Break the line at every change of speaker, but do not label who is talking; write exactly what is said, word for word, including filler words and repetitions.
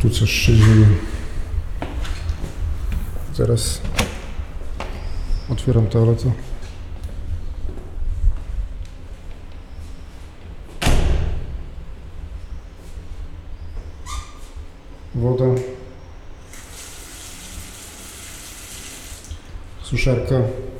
tu coś się dzieje. Zaraz otwieram toaletę. Woda. Suszarka.